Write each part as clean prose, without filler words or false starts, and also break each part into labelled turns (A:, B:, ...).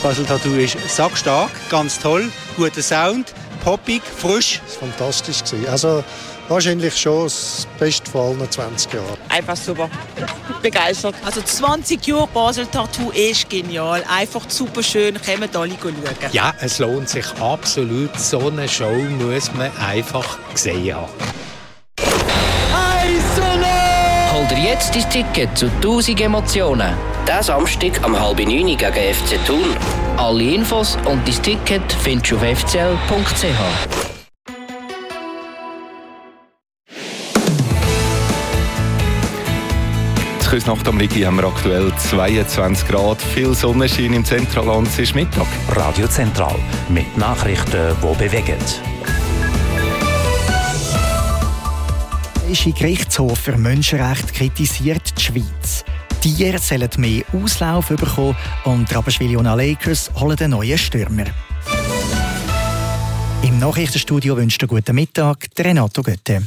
A: Basel Tattoo ist sackstark, ganz toll, guter Sound, poppig, frisch.
B: Das war fantastisch. Also wahrscheinlich schon das Beste von allen 20 Jahren.
C: Einfach super. Begeistert.
D: Also 20 Jahre Basel Tattoo ist genial. Einfach super schön. Kommt alle schauen.
E: Ja, es lohnt sich absolut. So eine Show muss man einfach gesehen haben.
F: Hol dir jetzt dein Ticket zu 1000 Emotionen. Diesen Samstag um 8:30 gegen FC Thun. Alle Infos und dein Ticket findest du auf fcl.ch.
G: Nacht am Rigi haben wir aktuell 22 Grad, viel Sonnenschein im Zentralland, es ist Mittag.
H: Radio Zentral mit Nachrichten, die bewegen.
I: Der Europäische Gerichtshof für Menschenrechte kritisiert die Schweiz. Tiere sollen mehr Auslauf bekommen und Rapperswil-Jona Lakers holen einen neuen Stürmer. Im Nachrichtenstudio wünscht einen guten Mittag Renato Götte.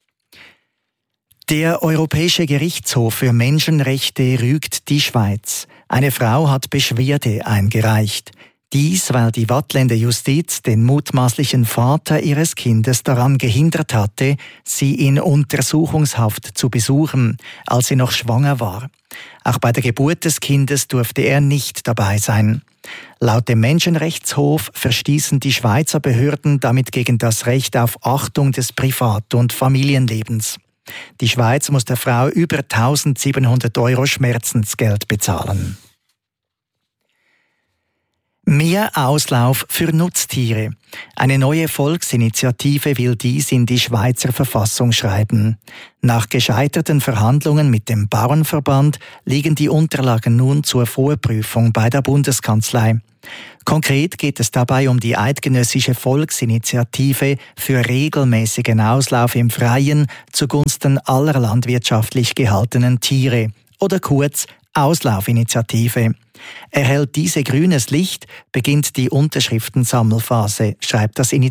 I: Der Europäische Gerichtshof für Menschenrechte rügt die Schweiz. Eine Frau hat Beschwerde eingereicht. Dies, weil die Waadtländer Justiz den mutmaßlichen Vater ihres Kindes daran gehindert hatte, sie in Untersuchungshaft zu besuchen, als sie noch schwanger war. Auch bei der Geburt des Kindes durfte er nicht dabei sein. Laut dem Menschenrechtshof verstießen die Schweizer Behörden damit gegen das Recht auf Achtung des Privat- und Familienlebens. Die Schweiz muss der Frau über 1.700 € Schmerzensgeld bezahlen. Mehr Auslauf für Nutztiere. Eine neue Volksinitiative will dies in die Schweizer Verfassung schreiben. Nach gescheiterten Verhandlungen mit dem Bauernverband liegen die Unterlagen nun zur Vorprüfung bei der Bundeskanzlei. Konkret geht es dabei um die eidgenössische Volksinitiative für regelmäßigen Auslauf im Freien zugunsten aller landwirtschaftlich gehaltenen Tiere oder kurz Auslaufinitiative. Erhält diese grünes Licht, beginnt die Unterschriftensammelphase, schreibt das